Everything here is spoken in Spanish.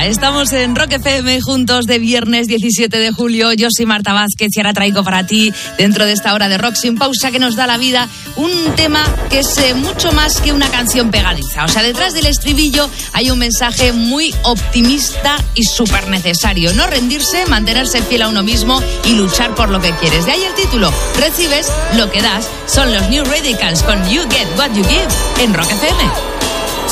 Hola, estamos en Rock FM juntos de viernes 17 de julio. Yo soy Marta Vázquez y ahora traigo para ti, dentro de esta hora de Rock Sin Pausa que nos da la vida, un tema que es mucho más que una canción pegadiza. O sea, detrás del estribillo hay un mensaje muy optimista y súper necesario. No rendirse, mantenerse fiel a uno mismo y luchar por lo que quieres. De ahí el título, recibes lo que das. Son los New Radicals con You Get What You Give en Rock FM.